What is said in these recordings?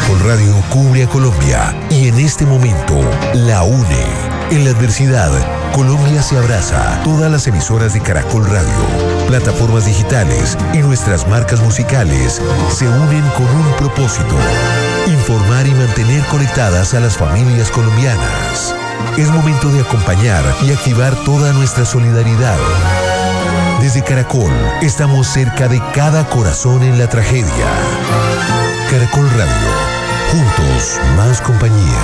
Caracol Radio cubre a Colombia y en este momento la une. En la adversidad, Colombia se abraza. Todas las emisoras de Caracol Radio, plataformas digitales y nuestras marcas musicales se unen con un propósito: informar y mantener conectadas a las familias colombianas. Es momento de acompañar y activar toda nuestra solidaridad. Desde Caracol, estamos cerca de cada corazón en la tragedia. Caracol Radio, juntos, más compañía.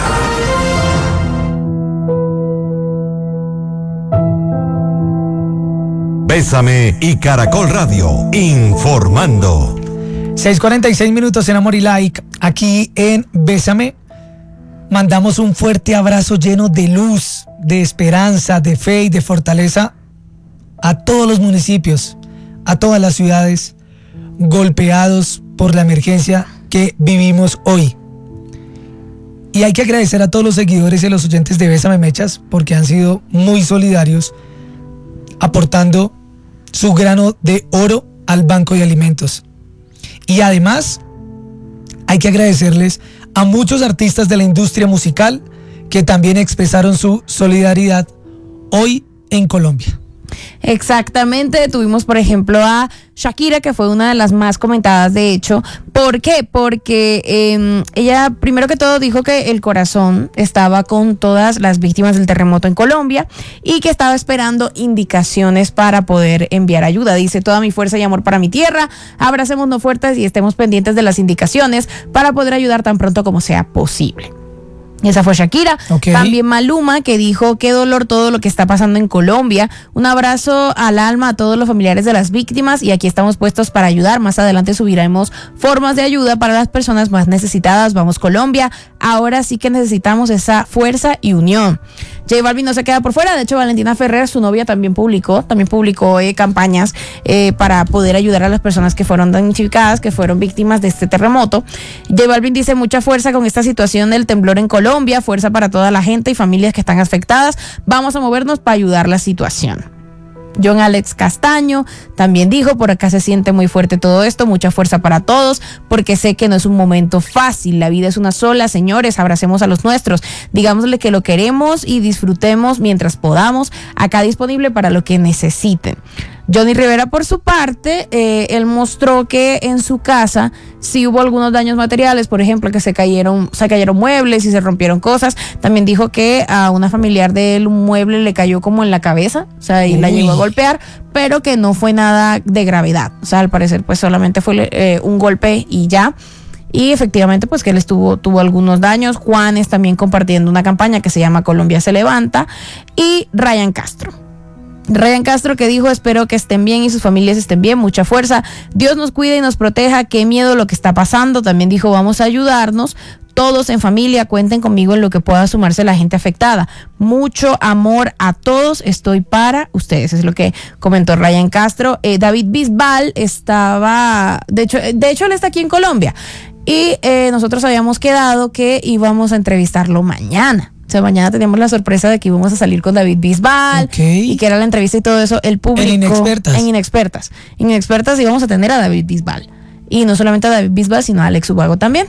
Bésame y Caracol Radio, informando. 6:46 minutos en Amor y Like, aquí en Bésame. Mandamos un fuerte abrazo lleno de luz, de esperanza, de fe y de fortaleza a todos los municipios, a todas las ciudades golpeados por la emergencia que vivimos hoy. Y hay que agradecer a todos los seguidores y a los oyentes de Bésame Mechas porque han sido muy solidarios, aportando su grano de oro al Banco de Alimentos. Y además hay que agradecerles a muchos artistas de la industria musical que también expresaron su solidaridad hoy en Colombia. Exactamente, tuvimos por ejemplo a Shakira, que fue una de las más comentadas de hecho. ¿Por qué? Porque ella primero que todo dijo que el corazón estaba con todas las víctimas del terremoto en Colombia y que estaba esperando indicaciones para poder enviar ayuda. Dice: toda mi fuerza y amor para mi tierra, abracémonos fuertes y estemos pendientes de las indicaciones para poder ayudar tan pronto como sea posible. Esa fue Shakira. Okay. También Maluma, que dijo: qué dolor todo lo que está pasando en Colombia. Un abrazo al alma a todos los familiares de las víctimas y aquí estamos puestos para ayudar. Más adelante subiremos formas de ayuda para las personas más necesitadas. Vamos Colombia, ahora sí que necesitamos esa fuerza y unión. J Balvin no se queda por fuera. De hecho, Valentina Ferrer, su novia, también publicó campañas para poder ayudar a las personas que fueron damnificadas, que fueron víctimas de este terremoto. J Balvin dice: mucha fuerza con esta situación del temblor en Colombia, fuerza para toda la gente y familias que están afectadas. Vamos a movernos para ayudar la situación. John Alex Castaño también dijo: por acá se siente muy fuerte todo esto, mucha fuerza para todos, porque sé que no es un momento fácil, la vida es una sola, señores, abracemos a los nuestros, digámosle que lo queremos y disfrutemos mientras podamos, acá disponible para lo que necesiten. Johnny Rivera, por su parte, él mostró que en su casa sí hubo algunos daños materiales, por ejemplo, que se cayeron muebles y se rompieron cosas. También dijo que a una familiar de él un mueble le cayó como en la cabeza, o sea, y la llegó a golpear, pero que no fue nada de gravedad. O sea, al parecer, pues solamente fue un golpe y ya. Y efectivamente, pues que él tuvo algunos daños. Juanes también compartiendo una campaña que se llama Colombia se levanta. Y Ryan Castro, que dijo: espero que estén bien y sus familias estén bien, mucha fuerza, Dios nos cuide y nos proteja, qué miedo lo que está pasando. También dijo: vamos a ayudarnos todos en familia, cuenten conmigo en lo que pueda sumarse la gente afectada, mucho amor a todos, estoy para ustedes. Es lo que comentó Ryan Castro. David Bisbal estaba, de hecho él está aquí en Colombia y nosotros habíamos quedado que íbamos a entrevistarlo mañana. O sea, mañana teníamos la sorpresa de que íbamos a salir con David Bisbal, okay, y que era la entrevista y todo eso. El público en Inexpertas íbamos a tener a David Bisbal. Y no solamente a David Bisbal, sino a Alex Ubago también.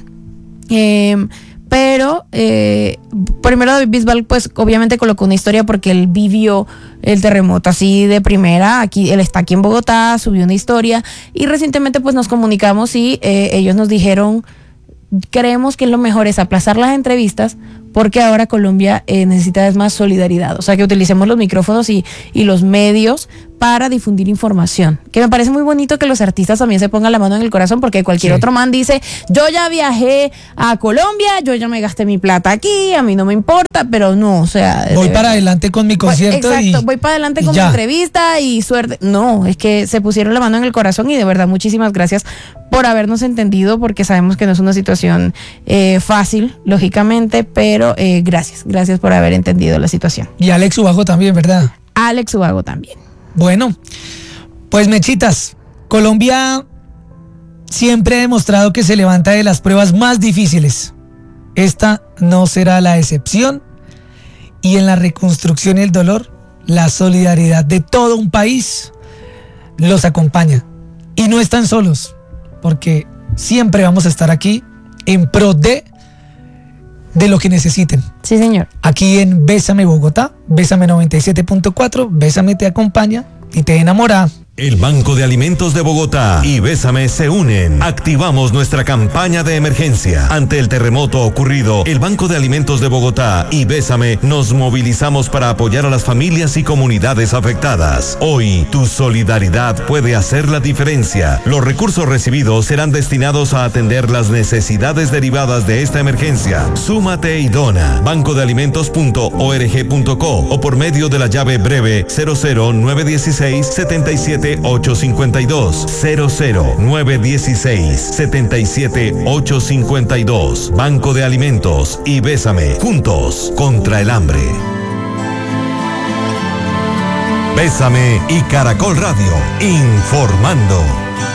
Pero primero David Bisbal, pues obviamente colocó una historia porque él vivió el terremoto así de primera. Él está aquí en Bogotá, subió una historia y recientemente pues nos comunicamos y ellos nos dijeron: creemos que lo mejor es aplazar las entrevistas porque ahora Colombia necesita más solidaridad, o sea que utilicemos los micrófonos y los medios para difundir información, que me parece muy bonito que los artistas también se pongan la mano en el corazón, porque cualquier otro man dice: yo ya viajé a Colombia, yo ya me gasté mi plata aquí, a mí no me importa, pero no, o sea, voy para adelante con mi concierto. Exacto, voy para adelante con mi entrevista y suerte. No, es que se pusieron la mano en el corazón y de verdad muchísimas gracias por habernos entendido, porque sabemos que no es una situación fácil, lógicamente, pero gracias por haber entendido la situación. Y Alex Ubago también, ¿verdad? Alex Ubago también. Bueno, pues Mechitas, Colombia siempre ha demostrado que se levanta de las pruebas más difíciles. Esta no será la excepción. Y en la reconstrucción y el dolor, la solidaridad de todo un país los acompaña. Y no están solos, porque siempre vamos a estar aquí en pro de lo que necesiten. Sí, señor. Aquí en Bésame Bogotá, Bésame 97.4, Bésame te acompaña y te enamora. El Banco de Alimentos de Bogotá y Bésame se unen. Activamos nuestra campaña de emergencia. Ante el terremoto ocurrido, el Banco de Alimentos de Bogotá y Bésame nos movilizamos para apoyar a las familias y comunidades afectadas. Hoy, tu solidaridad puede hacer la diferencia. Los recursos recibidos serán destinados a atender las necesidades derivadas de esta emergencia. Súmate y dona. bancodealimentos.org.co o por medio de la llave breve 00916 77 852 00916 77 852. Banco de Alimentos y Bésame, juntos contra el hambre. Bésame y Caracol Radio, informando.